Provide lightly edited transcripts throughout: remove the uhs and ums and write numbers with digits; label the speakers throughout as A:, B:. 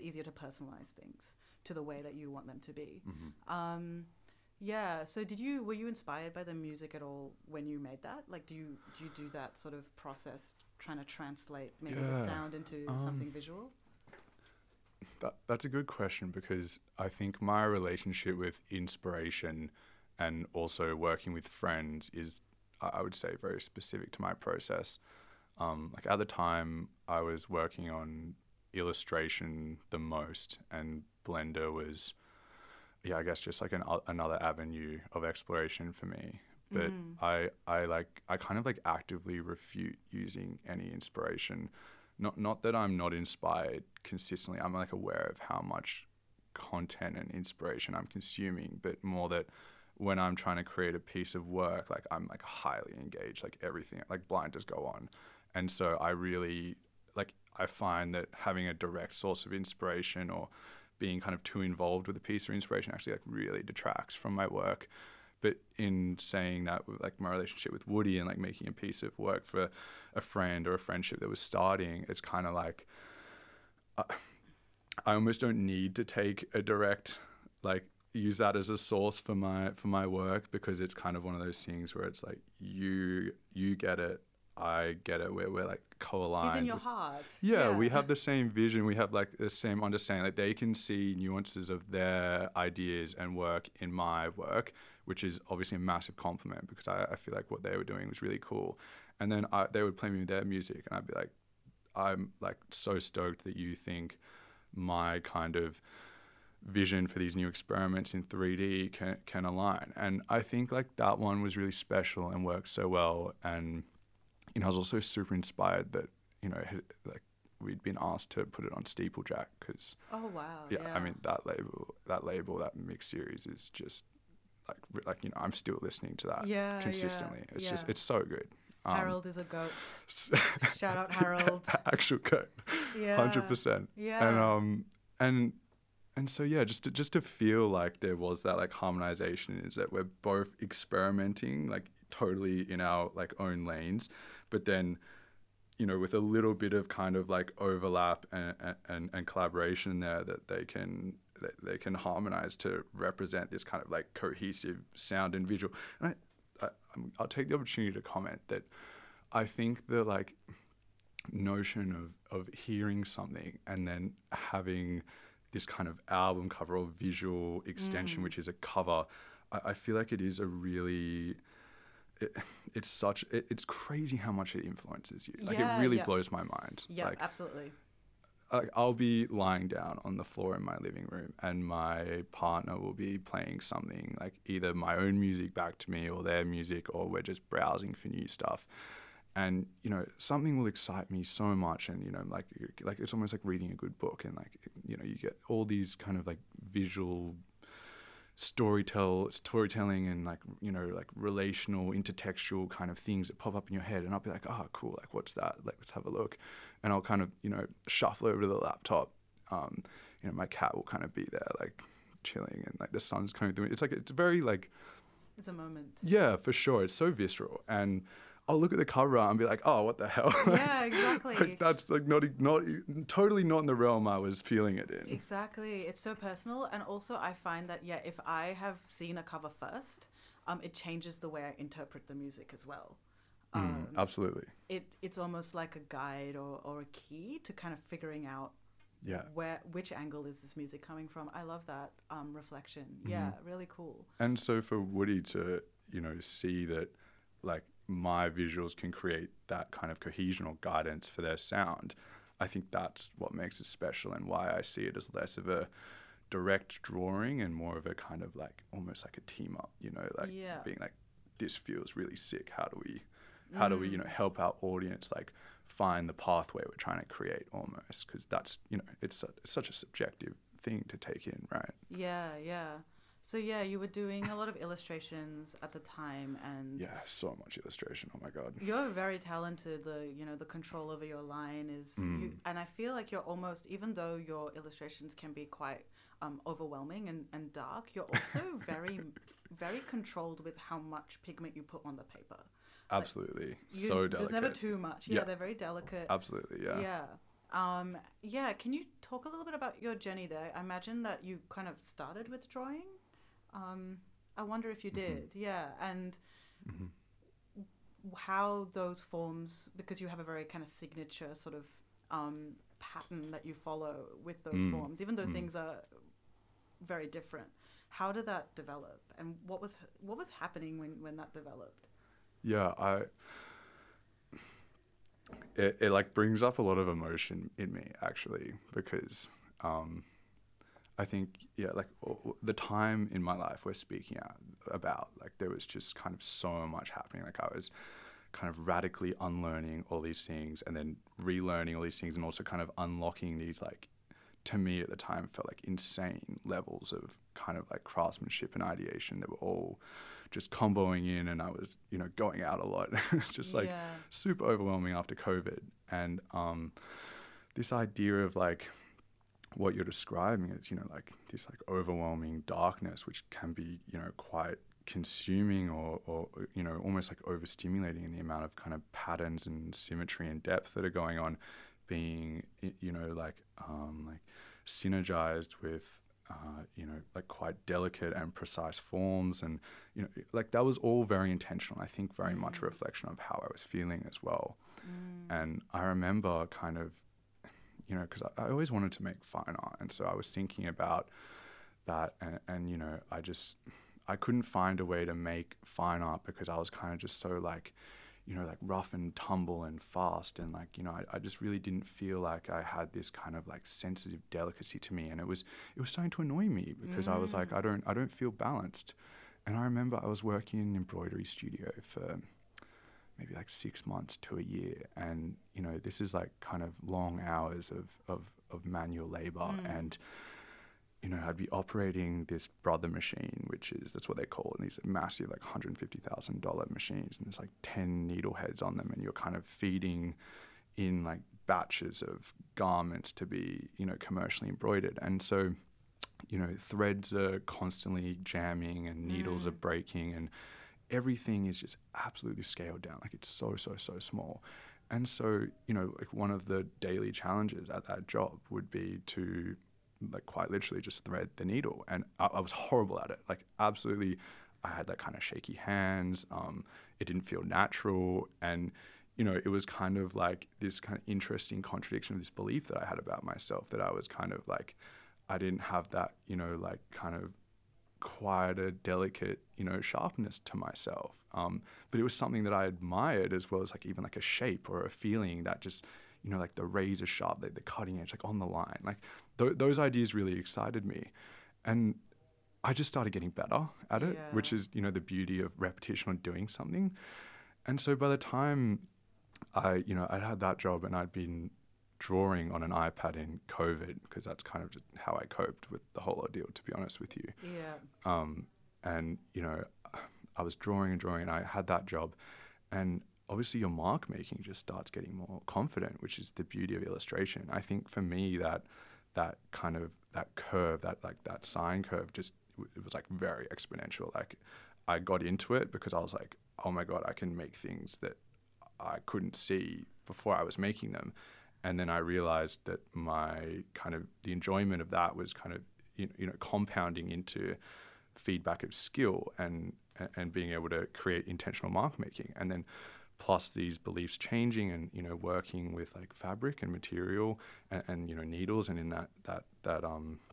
A: easier to personalize things to the way that you want them to be.
B: Mm-hmm.
A: Yeah. So were you inspired by the music at all when you made that? Like, do you do that sort of process, trying to translate maybe the sound into something visual?
B: That's a good question, because I think my relationship with inspiration and also working with friends is, I would say, very specific to my process. Like at the time, I was working on illustration the most, and Blender was, yeah, I guess just like another avenue of exploration for me. But I kind of like actively refute using any inspiration. Not that I'm not inspired consistently. I'm like aware of how much content and inspiration I'm consuming, but more that when I'm trying to create a piece of work, like I'm like highly engaged, like everything, like blinders go on. And so I really, like, I find that having a direct source of inspiration or being kind of too involved with a piece of inspiration actually like really detracts from my work. But in saying that, like my relationship with Woody and like making a piece of work for a friend or a friendship that was starting, it's kind of like I almost don't need to take a direct, like, use that as a source for my work, because it's kind of one of those things where it's like you get it, I get it, we're like co-aligned.
A: He's in your heart.
B: Yeah, we have the same vision, we have like the same understanding. Like they can see nuances of their ideas and work in my work, which is obviously a massive compliment, because I feel like what they were doing was really cool. And then they would play me their music, and I'd be like, I'm like so stoked that you think my kind of vision for these new experiments in 3D can align. And I think like that one was really special and worked so well. And I was also super inspired that like we'd been asked to put it on Steeplejack, because
A: oh wow,
B: yeah, I mean that that mix series is just like I'm still listening to that consistently. It's just, it's so good.
A: Harold is a goat. Shout out Harold.
B: Actual goat. Yeah. 100%.
A: Yeah.
B: And so yeah, just to feel like there was that like harmonization, is that we're both experimenting like totally in our like own lanes, but then with a little bit of kind of like overlap and collaboration there, that they can harmonize to represent this kind of like cohesive sound and visual. And I'll take the opportunity to comment that I think the like notion of hearing something and then having this kind of album cover or visual extension, which is a cover, I feel like it is a really, it's crazy how much it influences you. Like it really blows my mind.
A: Yeah,
B: like,
A: absolutely.
B: Like I'll be lying down on the floor in my living room, and my partner will be playing something, like either my own music back to me or their music, or we're just browsing for new stuff. And something will excite me so much, and like it's almost like reading a good book, and like you get all these kind of like visual storytelling and like like relational intertextual kind of things that pop up in your head, and I'll be like, oh cool, like what's that, like let's have a look. And I'll kind of shuffle over to the laptop. My cat will kind of be there like chilling, and like the sun's coming through. It's like, it's very like,
A: it's a moment.
B: Yeah, for sure. It's so visceral. And I'll look at the cover art and be like, oh, what the hell?
A: Yeah, exactly.
B: Like, that's like not totally not in the realm I was feeling it in.
A: Exactly. It's so personal. And also I find that, if I have seen a cover first, it changes the way I interpret the music as well.
B: Absolutely.
A: It's almost like a guide or a key to kind of figuring out which angle is this music coming from. I love that reflection. Yeah, really cool.
B: And so for Woody to, see that like my visuals can create that kind of cohesion or guidance for their sound, I think that's what makes it special, and why I see it as less of a direct drawing and more of a kind of like almost like a team up, being like, this feels really sick. How do we help our audience like find the pathway we're trying to create, almost, because that's it's such a subjective thing to take in, right?
A: Yeah. So you were doing a lot of illustrations at the time, and
B: so much illustration. Oh my god,
A: you're very talented. The control over your line is, and I feel like you're almost, even though your illustrations can be quite overwhelming and dark, you're also very very controlled with how much pigment you put on the paper.
B: Absolutely. So delicate.
A: There's never too much. Yeah, they're very delicate.
B: Absolutely, yeah.
A: Yeah. Yeah, can you talk a little bit about your journey there? I imagine that you kind of started with drawing. Um, I wonder if you
B: Mm-hmm.
A: did. Yeah, and
B: Mm-hmm.
A: how those forms, because you have a very kind of signature sort of pattern that you follow with those
B: Mm.
A: forms, even though
B: Mm.
A: things are very different. How did that develop, and what was happening when that developed?
B: Yeah, it like brings up a lot of emotion in me actually because um I think yeah like the time in my life we're speaking out about, like there was just kind of so much happening. Like I was kind of radically unlearning all these things and then relearning all these things, and also kind of unlocking these, like, to me at the time felt like insane levels of kind of like craftsmanship and ideation that were all just comboing in, and I was, going out a lot. It's just like
A: Yeah.
B: super overwhelming after COVID. And this idea of like what you're describing is, like this like overwhelming darkness, which can be, quite consuming or almost like overstimulating in the amount of kind of patterns and symmetry and depth that are going on, being, like synergized with, like quite delicate and precise forms. And, like that was all very intentional. I think very much a reflection of how I was feeling as well.
A: Mm.
B: And I remember kind of, because I always wanted to make fine art. And so I was thinking about that. And I couldn't find a way to make fine art because I was kind of just so like, like rough and tumble and fast. And like, I just really didn't feel like I had this kind of like sensitive delicacy to me. And it was starting to annoy me because I was like,
A: Mm.
B: I don't feel balanced. And I remember I was working in an embroidery studio for maybe like 6 months to a year. And, this is like kind of long hours of manual labor.
A: Mm.
B: And, I'd be operating this brother machine, that's what they call it. And these massive, like $150,000 machines. And there's like 10 needle heads on them. And you're kind of feeding in like batches of garments to be, commercially embroidered. And so, threads are constantly jamming and needles are
A: Mm.
B: breaking, and everything is just absolutely scaled down. Like it's so, so, so small. And so, like one of the daily challenges at that job would be to like quite literally just thread the needle. And I was horrible at it. Like absolutely, I had that kind of shaky hands. It didn't feel natural. And, it was kind of like this kind of interesting contradiction of this belief that I had about myself, that I was kind of like, I didn't have that, like kind of quieter, delicate, sharpness to myself. But it was something that I admired, as well as like even like a shape or a feeling that just, like the razor sharp, the cutting edge, like on the line. Like those ideas really excited me. And I just started getting better at it,
A: Yeah.
B: which is, the beauty of repetition on doing something. And so by the time I'd had that job and I'd been drawing on an iPad in COVID, because that's kind of just how I coped with the whole ordeal, to be honest with you.
A: Yeah.
B: And, I was drawing and drawing, and I had that job. And obviously your mark making just starts getting more confident, which is the beauty of illustration. I think for me that kind of, that curve, that sine curve, just, it was like very exponential. Like I got into it because I was like, oh my God, I can make things that I couldn't see before I was making them. And then I realized that my kind of, the enjoyment of that was kind of, compounding into feedback of skill and being able to create intentional mark making. And then plus these beliefs changing and, working with like fabric and material and needles, and in that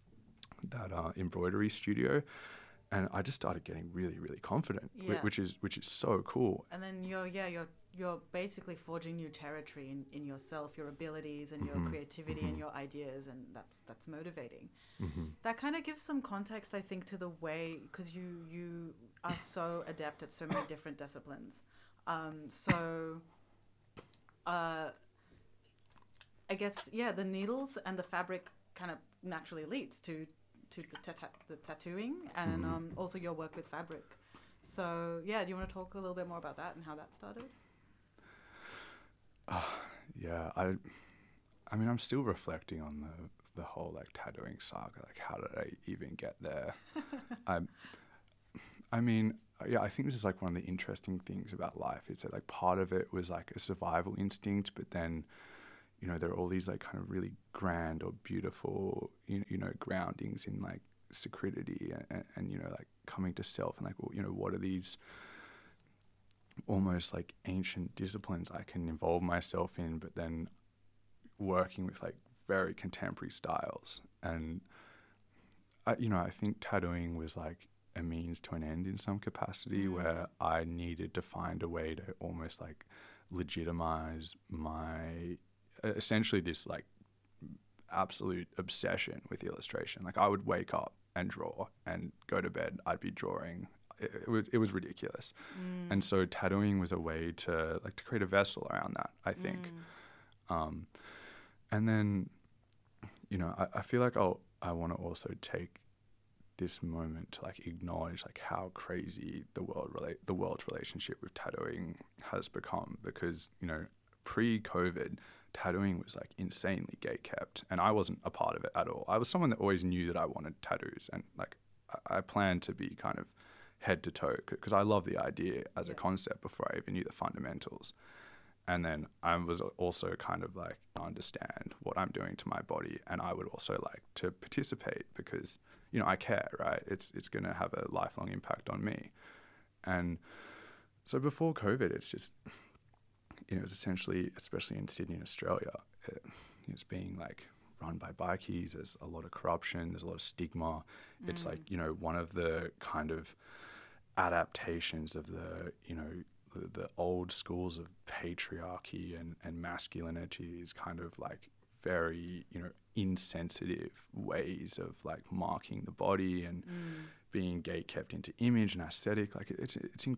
B: embroidery studio. And I just started getting really, really confident,
A: Yeah.
B: which is so cool.
A: And then you're basically forging new territory in yourself, your abilities and your creativity and your ideas, and that's motivating. That kind of gives some context, I think, to the way, because you are so adept at so many different disciplines. So I guess the needles and the fabric kind of naturally leads to the tattooing and also your work with fabric. So do you want to talk a little bit more about that and how that started?
B: Yeah, I mean, I'm still reflecting on the whole like tattooing saga. Like, how did I even get there? I mean, yeah, I think this is like one of the interesting things about life. It's that like part of it was like a survival instinct, but then, you know, there are all these like kind of really grand or beautiful, you know, groundings in like sacredity and, you know, like coming to self and like, well, you know, what are these almost like ancient disciplines I can involve myself in, but then working with like very contemporary styles. And you know, I think tattooing was like a means to an end in some capacity, where I needed to find a way to almost like legitimize my essentially this like absolute obsession with illustration. Like I would wake up and draw and go to bed, I'd be drawing. It was ridiculous. And so tattooing was a way to like to create a vessel around that, I think. And then, you know, I feel like I want to also take this moment to like acknowledge like how crazy the world's relationship with tattooing has become, because, you know, pre-COVID, tattooing was like insanely gate-kept, and I wasn't a part of it at all. I was someone that always knew that I wanted tattoos, and like I planned to be kind of head to toe because I love the idea as a concept before I even knew the fundamentals. And then I was also kind of like, understand what I'm doing to my body, and I would also like to participate because, you know, I care, right? It's going to have a lifelong impact on me. And so before COVID, it's just, you know, it's essentially, especially in Sydney, Australia, it's being like run by bikies. There's a lot of corruption. There's a lot of stigma. It's like, you know, one of the kind of adaptations of the, you know, the old schools of patriarchy and masculinity is kind of like very, you know, insensitive ways of like marking the body and being gate kept into image and aesthetic. Like it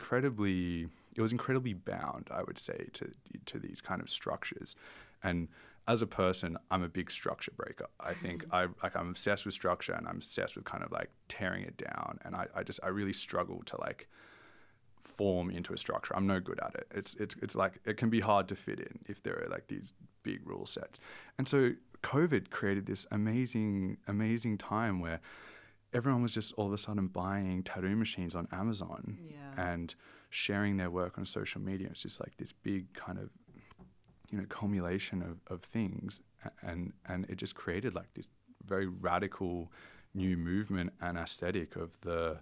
B: was incredibly bound, I would say, to these kind of structures. And as a person, I'm a big structure breaker. I think I'm obsessed with structure, and I'm obsessed with kind of like tearing it down. And I really struggle to like form into a structure. I'm no good at it. It's like it can be hard to fit in if there are like these big rule sets. And so COVID created this amazing time where everyone was just all of a sudden buying tattoo machines on Amazon and sharing their work on social media. It's just like this big kind of, you know, cumulation of things, and it just created like this very radical new movement and aesthetic of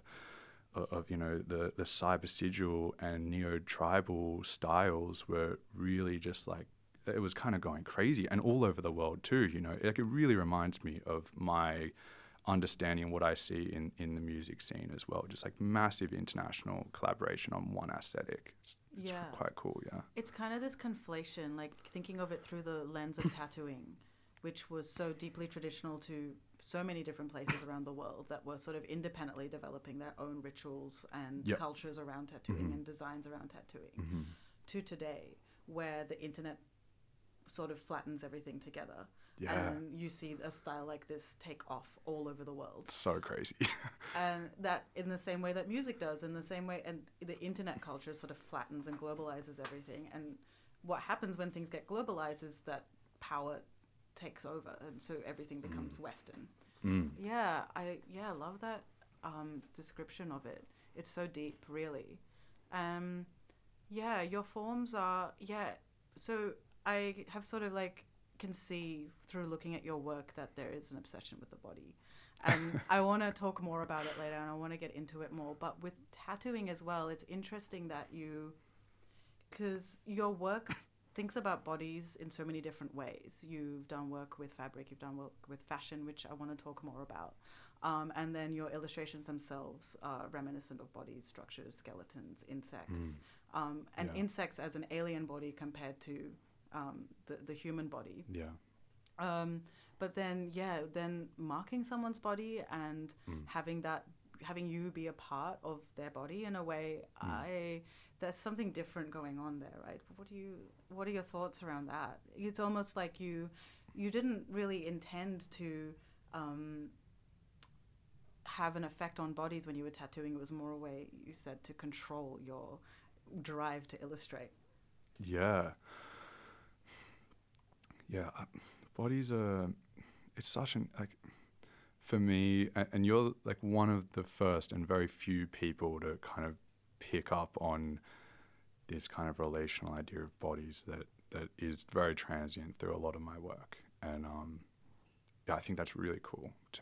B: you know, the cybersigil and neo-tribal styles were really just like, it was kind of going crazy, and all over the world too, you know. Like it really reminds me of my understanding what I see in the music scene as well, just like massive international collaboration on one aesthetic. It's quite cool.
A: It's kind of this conflation, like thinking of it through the lens of tattooing, which was so deeply traditional to so many different places around the world that were sort of independently developing their own rituals and cultures around tattooing and designs around tattooing, to today, where the internet sort of flattens everything together. And you see a style like this take off all over the world. So crazy. And that in the same way that music does, in the same way, and the internet culture sort of flattens and globalizes everything. And what happens when things get globalized is that power takes over, and so everything becomes Western. I love that description of it. It's so deep, really. Your forms are so I have sort of like can see through looking at your work that there is an obsession with the body, and I want to talk more about it later, and I want to get into it more. But with tattooing as well, it's interesting that because your work thinks about bodies in so many different ways. You've done work with fabric, you've done work with fashion, which I want to talk more about. And then your illustrations themselves are reminiscent of bodies, structures, skeletons, insects, and insects as an alien body compared to the human body. But then marking someone's body and having you be a part of their body in a way, there's something different going on there, right? What are your thoughts around that? It's almost like you didn't really intend to have an effect on bodies when you were tattooing. It was more a way, you said, to control your drive to illustrate. Bodies are, it's such an, like, for me, and you're like one of the first and very few people to kind of pick up on this kind of relational idea of bodies that
B: that is very transient through a lot of my work. And yeah, I think that's really cool to